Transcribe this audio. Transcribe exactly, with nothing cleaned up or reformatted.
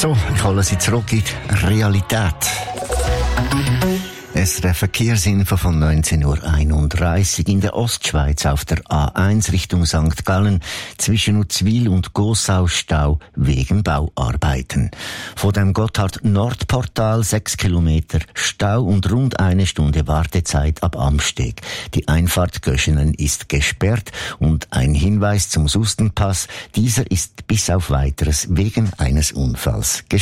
So, ich hole Sie zurück in die Realität. Es ist eine Verkehrsinfo von neunzehn Uhr einunddreißig in der Ostschweiz auf der A eins Richtung Sankt Gallen zwischen Uzwil und Gossau Stau wegen Bauarbeiten. Vor dem Gotthard-Nordportal sechs Kilometer Stau und rund eine Stunde Wartezeit ab Amsteg. Die Einfahrt Göschenen ist gesperrt und ein Hinweis zum Sustenpass. Dieser ist bis auf Weiteres wegen eines Unfalls gesperrt.